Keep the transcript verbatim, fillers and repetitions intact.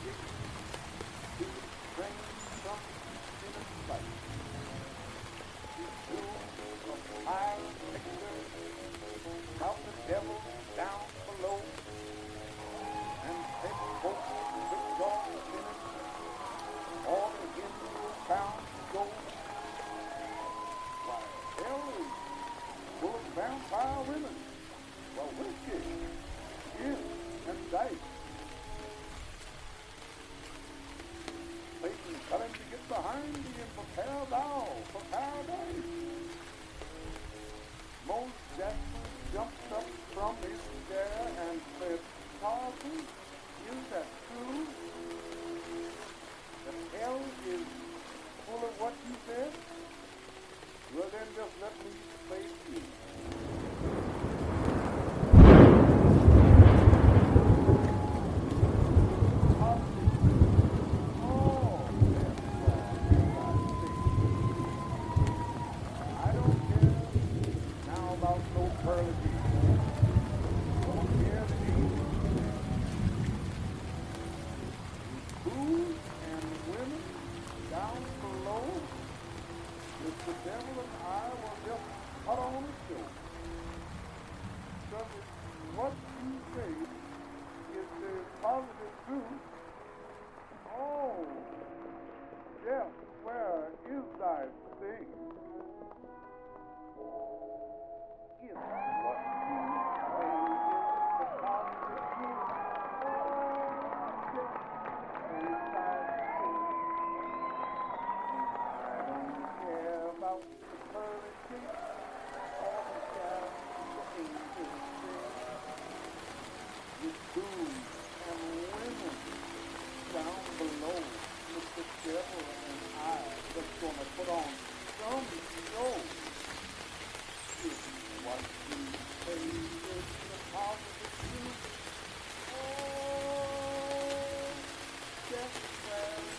to bring some human life. He flew a fire picture of the devil down below and set both with God in it, all into a pound to go. Why, hell is full of vampire women. Well, whiskey, gin, and dice. Satan tell him to get behind thee and prepare thou for paradise. Mose Jackson jumped up from his chair and said, Tarzan, is that true? That hell is full of what you said? Well, then just let me say to you. The devil and I will just put on a show. Because if what you say is the positive truth, oh, death, where is thy sting? Is what you